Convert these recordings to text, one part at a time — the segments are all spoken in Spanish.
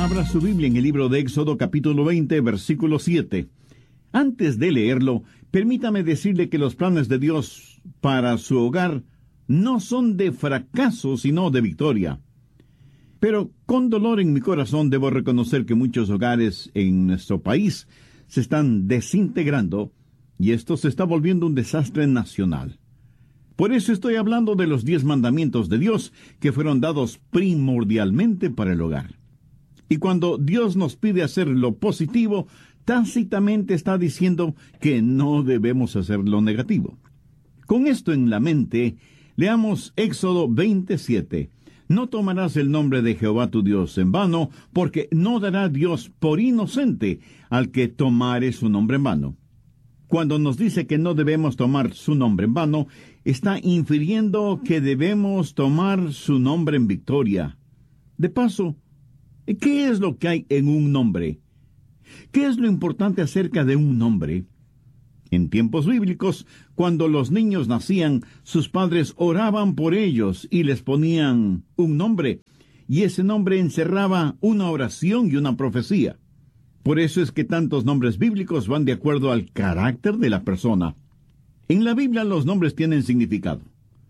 Abra su Biblia en el libro de Éxodo capítulo 20, versículo 7. Antes de leerlo, permítame decirle que los planes de Dios para su hogar no son de fracaso, sino de victoria. Pero con dolor en mi corazón debo reconocer que muchos hogares en nuestro país se están desintegrando y esto se está volviendo un desastre nacional. Por eso estoy hablando de los 10 mandamientos de Dios que fueron dados primordialmente para el hogar. Y cuando Dios nos pide hacer lo positivo, tácitamente está diciendo que no debemos hacer lo negativo. Con esto en la mente, leamos Éxodo 27. No tomarás el nombre de Jehová tu Dios en vano, porque no dará Dios por inocente al que tomare su nombre en vano. Cuando nos dice que no debemos tomar su nombre en vano, está infiriendo que debemos tomar su nombre en victoria. De paso, ¿qué es lo que hay en un nombre? ¿Qué es lo importante acerca de un nombre? En tiempos bíblicos, cuando los niños nacían, sus padres oraban por ellos y les ponían un nombre, y ese nombre encerraba una oración y una profecía. Por eso es que tantos nombres bíblicos van de acuerdo al carácter de la persona. En la Biblia los nombres tienen significado.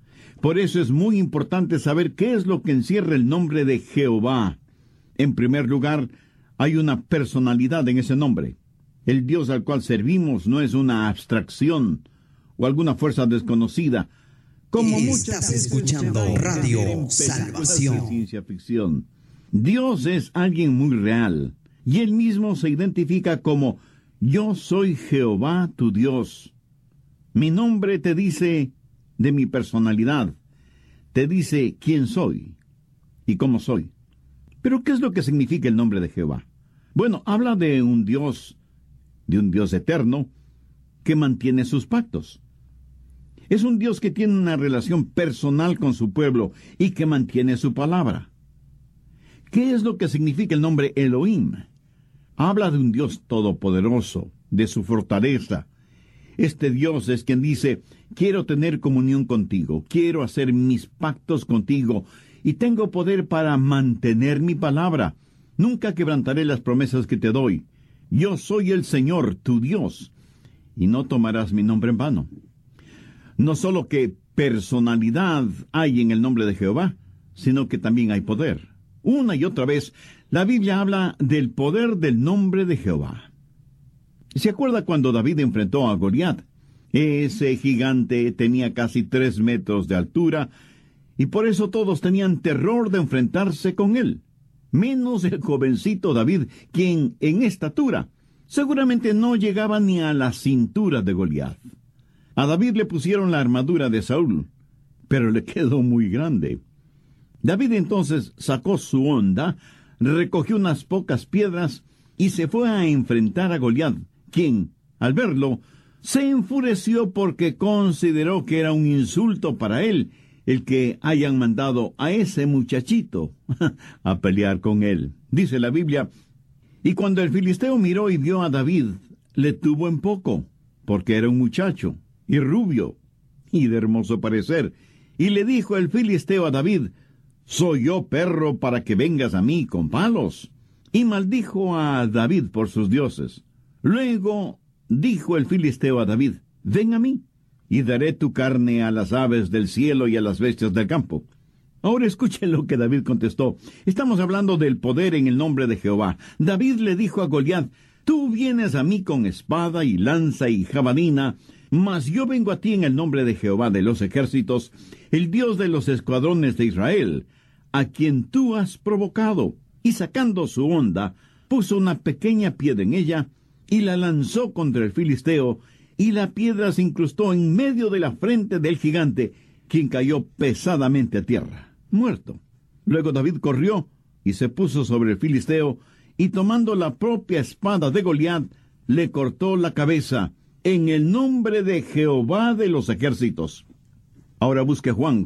Por eso es muy importante saber qué es lo que encierra el nombre de Jehová. En primer lugar, hay una personalidad en ese nombre. El Dios al cual servimos no es una abstracción o alguna fuerza desconocida, como estás escuchando Radio Salvación. Ciencia ficción. Dios es alguien muy real, y Él mismo se identifica como Yo soy Jehová tu Dios. Mi nombre te dice de mi personalidad, te dice quién soy y cómo soy. Pero, ¿qué es lo que significa el nombre de Jehová? Bueno, habla de un Dios eterno, que mantiene sus pactos. Es un Dios que tiene una relación personal con su pueblo y que mantiene su palabra. ¿Qué es lo que significa el nombre Elohim? Habla de un Dios todopoderoso, de su fortaleza. Este Dios es quien dice, quiero tener comunión contigo, quiero hacer mis pactos contigo, y tengo poder para mantener mi palabra. Nunca quebrantaré las promesas que te doy. Yo soy el Señor, tu Dios, y no tomarás mi nombre en vano. No solo que personalidad hay en el nombre de Jehová, sino que también hay poder. Una y otra vez, la Biblia habla del poder del nombre de Jehová. ¿Se acuerda cuando David enfrentó a Goliat? Ese gigante tenía casi 3 metros de altura, y por eso todos tenían terror de enfrentarse con él. Menos el jovencito David, quien en estatura seguramente no llegaba ni a la cintura de Goliat. A David le pusieron la armadura de Saúl, pero le quedó muy grande. David entonces sacó su honda, recogió unas pocas piedras y se fue a enfrentar a Goliat, quien, al verlo, se enfureció porque consideró que era un insulto para él el que hayan mandado a ese muchachito a pelear con él. Dice la Biblia, y cuando el filisteo miró y vio a David, le tuvo en poco, porque era un muchacho, y rubio, y de hermoso parecer. Y le dijo el filisteo a David, ¿soy yo perro para que vengas a mí con palos? Y maldijo a David por sus dioses. Luego dijo el filisteo a David, ven a mí, y daré tu carne a las aves del cielo y a las bestias del campo. Ahora escuchen lo que David contestó. Estamos hablando del poder en el nombre de Jehová. David le dijo a Goliat, tú vienes a mí con espada y lanza y jabalina, mas yo vengo a ti en el nombre de Jehová de los ejércitos, el Dios de los escuadrones de Israel, a quien tú has provocado. Y sacando su honda, puso una pequeña piedra en ella, y la lanzó contra el filisteo, y la piedra se incrustó en medio de la frente del gigante, quien cayó pesadamente a tierra, muerto. Luego David corrió y se puso sobre el filisteo, y tomando la propia espada de Goliat, le cortó la cabeza, en el nombre de Jehová de los ejércitos. Ahora busque Juan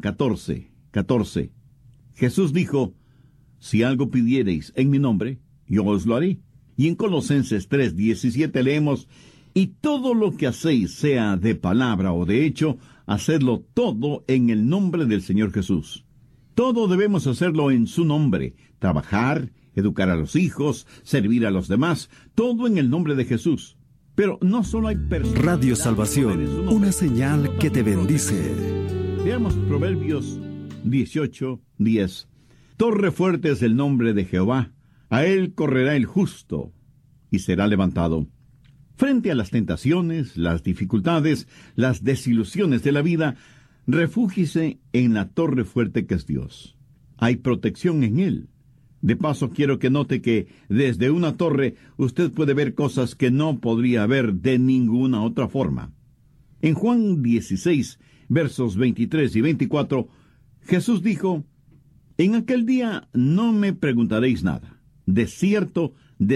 14:14. Jesús dijo, si algo pidiereis en mi nombre, yo os lo haré. Y en Colosenses 3:17 leemos, y todo lo que hacéis, sea de palabra o de hecho, hacedlo todo en el nombre del Señor Jesús. Todo debemos hacerlo en su nombre, trabajar, educar a los hijos, servir a los demás, todo en el nombre de Jesús. Pero no solo hay personas... Radio Salvación, una señal que te bendice. Veamos Proverbios 18:10. Torre fuerte es el nombre de Jehová, a él correrá el justo, y será levantado. Frente a las tentaciones, las dificultades, las desilusiones de la vida, refúgiese en la torre fuerte que es Dios. Hay protección en él. De paso, quiero que note que desde una torre usted puede ver cosas que no podría ver de ninguna otra forma. En Juan 16, versos 23 y 24, Jesús dijo: En aquel día no me preguntaréis nada. De cierto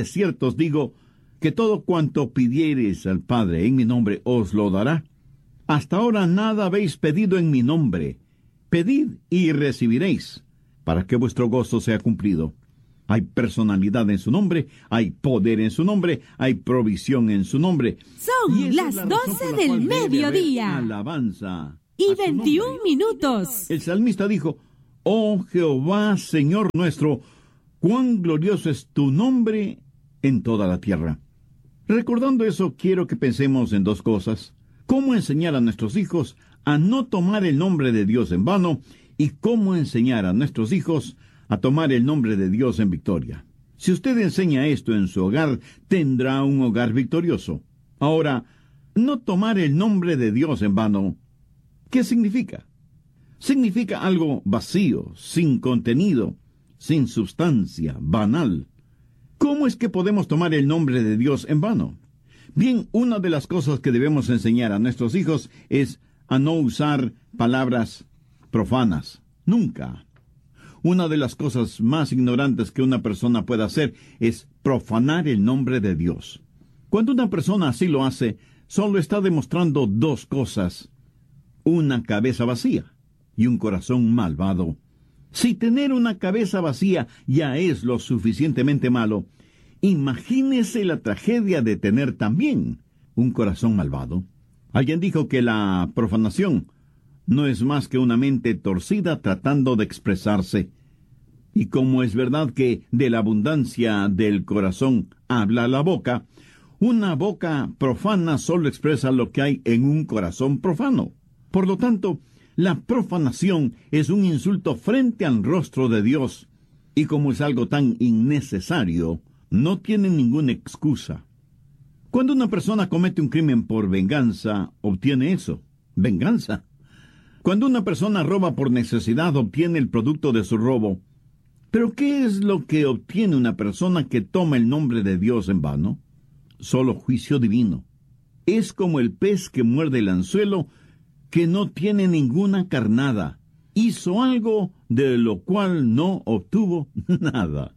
os digo, que todo cuanto pidiereis al Padre en mi nombre os lo dará. Hasta ahora nada habéis pedido en mi nombre. Pedid y recibiréis, para que vuestro gozo sea cumplido. Hay personalidad en su nombre, hay poder en su nombre, hay provisión en su nombre. Son las 12 del mediodía. Alabanza. Y 21 minutos. El salmista dijo: Oh Jehová, Señor nuestro, cuán glorioso es tu nombre en toda la tierra. Recordando eso, quiero que pensemos en dos cosas: cómo enseñar a nuestros hijos a no tomar el nombre de Dios en vano, y cómo enseñar a nuestros hijos a tomar el nombre de Dios en victoria. Si usted enseña esto en su hogar, tendrá un hogar victorioso. Ahora, no tomar el nombre de Dios en vano, ¿qué significa? Significa algo vacío, sin contenido, sin sustancia, banal. ¿Cómo es que podemos tomar el nombre de Dios en vano? Bien, una de las cosas que debemos enseñar a nuestros hijos es a no usar palabras profanas. Nunca. Una de las cosas más ignorantes que una persona puede hacer es profanar el nombre de Dios. Cuando una persona así lo hace, solo está demostrando dos cosas: una cabeza vacía y un corazón malvado. Si tener una cabeza vacía ya es lo suficientemente malo, imagínese la tragedia de tener también un corazón malvado. Alguien dijo que la profanación no es más que una mente torcida tratando de expresarse. Y como es verdad que de la abundancia del corazón habla la boca, una boca profana solo expresa lo que hay en un corazón profano. Por lo tanto, la profanación es un insulto frente al rostro de Dios, y como es algo tan innecesario, no tiene ninguna excusa. Cuando una persona comete un crimen por venganza, obtiene eso, venganza. Cuando una persona roba por necesidad, obtiene el producto de su robo. Pero ¿qué es lo que obtiene una persona que toma el nombre de Dios en vano? Solo juicio divino. Es como el pez que muerde el anzuelo, que no tiene ninguna carnada. Hizo algo de lo cual no obtuvo nada.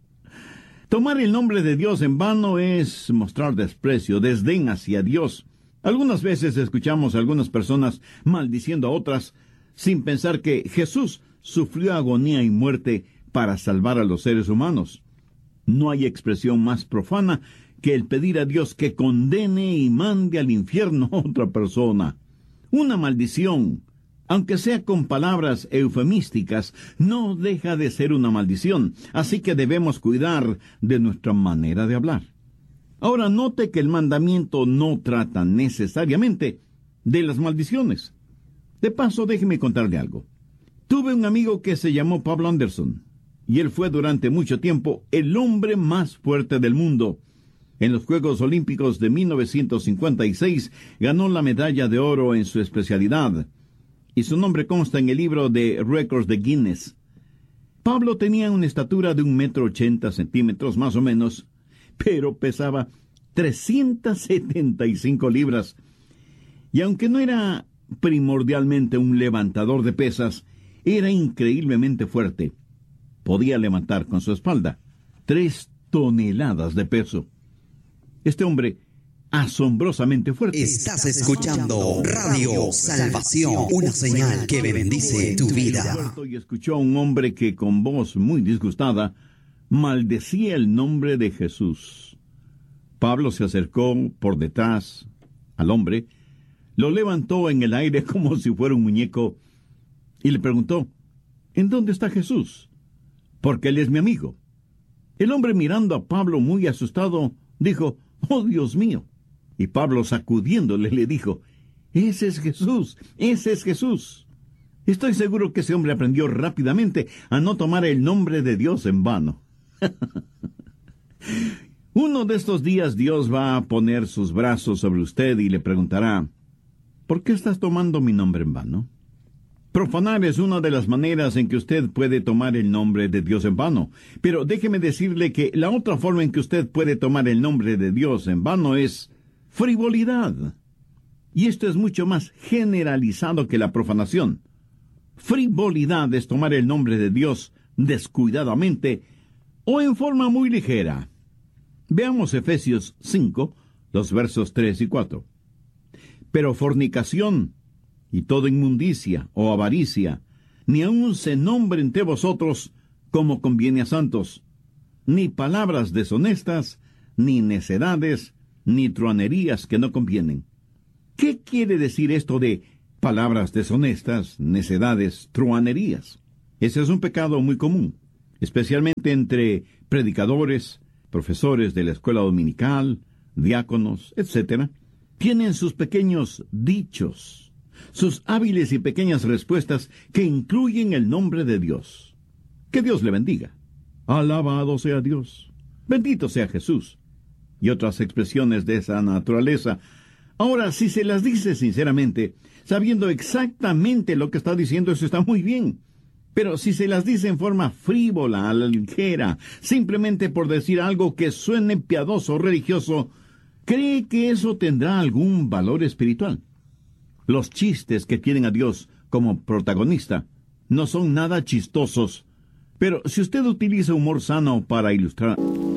Tomar el nombre de Dios en vano es mostrar desprecio, desdén hacia Dios. Algunas veces escuchamos a algunas personas maldiciendo a otras, sin pensar que Jesús sufrió agonía y muerte para salvar a los seres humanos. No hay expresión más profana que el pedir a Dios que condene y mande al infierno a otra persona. Una maldición, aunque sea con palabras eufemísticas, no deja de ser una maldición, así que debemos cuidar de nuestra manera de hablar. Ahora note que el mandamiento no trata necesariamente de las maldiciones. De paso, déjeme contarle algo. Tuve un amigo que se llamó Pablo Anderson, y él fue durante mucho tiempo el hombre más fuerte del mundo. En los Juegos Olímpicos de 1956 ganó la medalla de oro en su especialidad, y su nombre consta en el libro de récords de Guinness. Pablo tenía una estatura de 1,80 m más o menos, pero pesaba 375 libras. Y aunque no era primordialmente un levantador de pesas, era increíblemente fuerte. Podía levantar con su espalda 3 toneladas de peso. Este hombre, asombrosamente fuerte. Estás escuchando Radio Salvación, una señal que bendice tu vida. Y escuchó a un hombre que con voz muy disgustada maldecía el nombre de Jesús. Pablo se acercó por detrás al hombre, lo levantó en el aire como si fuera un muñeco y le preguntó: ¿En dónde está Jesús? Porque él es mi amigo. El hombre, mirando a Pablo muy asustado, dijo, «Oh, Dios mío». Y Pablo, sacudiéndole, le dijo, «Ese es Jesús, ese es Jesús». Estoy seguro que ese hombre aprendió rápidamente a no tomar el nombre de Dios en vano. Uno de estos días Dios va a poner sus brazos sobre usted y le preguntará, ¿por qué estás tomando mi nombre en vano? Profanar es una de las maneras en que usted puede tomar el nombre de Dios en vano. Pero déjeme decirle que la otra forma en que usted puede tomar el nombre de Dios en vano es frivolidad. Y esto es mucho más generalizado que la profanación. Frivolidad es tomar el nombre de Dios descuidadamente o en forma muy ligera. Veamos Efesios 5, los versos 3 y 4. Pero fornicación y toda inmundicia o avaricia, ni aun se nombre entre vosotros como conviene a santos, ni palabras deshonestas, ni necedades, ni truanerías que no convienen. ¿Qué quiere decir esto de palabras deshonestas, necedades, truanerías? Ese es un pecado muy común, especialmente entre predicadores, profesores de la escuela dominical, diáconos, etc. Tienen sus pequeños dichos, sus hábiles y pequeñas respuestas que incluyen el nombre de Dios. Que Dios le bendiga. Alabado sea Dios. Bendito sea Jesús. Y otras expresiones de esa naturaleza. Ahora, si se las dice sinceramente, sabiendo exactamente lo que está diciendo, eso está muy bien. Pero si se las dice en forma frívola, a la ligera, simplemente por decir algo que suene piadoso o religioso, ¿cree que eso tendrá algún valor espiritual? Los chistes que tienen a Dios como protagonista no son nada chistosos, pero si usted utiliza humor sano para ilustrar...